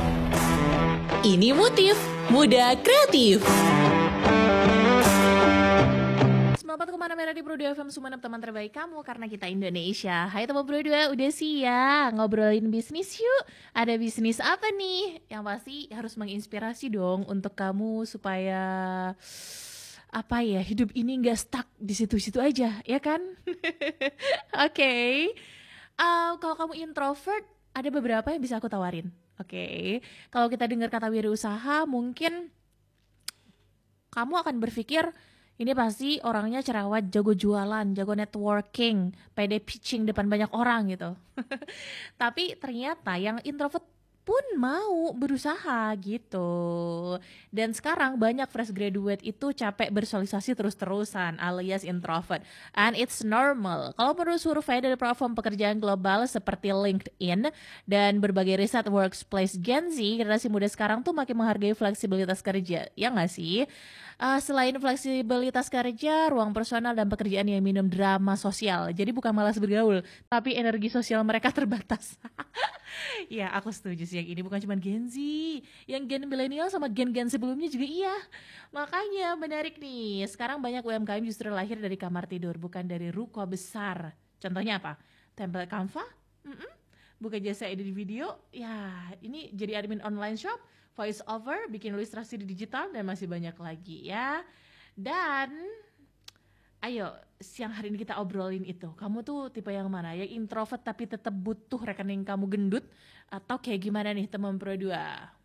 Ini Motif Muda Kreatif. 94,6 Merah di Pro 2 FM Sumenep, teman terbaik kamu karena kita Indonesia. Hai teman Pro 2, udah siang ngobrolin bisnis yuk. Ada bisnis apa nih? Yang pasti harus menginspirasi dong untuk kamu supaya hidup ini nggak stuck di situ-situ aja, ya kan? Oke. Kalau kamu introvert, ada beberapa yang bisa aku tawarin. Oke. Kalau kita dengar kata wirausaha, mungkin kamu akan berpikir ini pasti orangnya cerewet, jago jualan, jago networking, pede pitching depan banyak orang gitu. Tapi ternyata yang introvert pun mau berusaha gitu. Dan sekarang banyak fresh graduate itu capek bersosialisasi terus-terusan alias introvert. And it's normal. Kalau menurut survei dari platform pekerjaan global seperti LinkedIn dan berbagai riset workplace Gen Z, generasi muda sekarang tuh makin menghargai fleksibilitas kerja. Ya nggak sih? Selain fleksibilitas kerja, ruang personal dan pekerjaan yang minum drama sosial. Jadi bukan malas bergaul, tapi energi sosial mereka terbatas. Ya, aku setuju sih yang ini bukan cuma Gen Z, yang gen milenial sama gen-gen sebelumnya juga iya. Makanya menarik nih, sekarang banyak UMKM justru lahir dari kamar tidur, bukan dari ruko besar. Contohnya apa? Template Canva? Buka jasa edit video? Ya, ini jadi admin online shop, voice over, bikin ilustrasi di digital, dan masih banyak lagi ya. Dan ayo, siang hari ini kita obrolin itu. Kamu tuh tipe yang mana? Yang introvert tapi tetap butuh rekening kamu gendut? Atau kayak gimana nih teman Pro 2?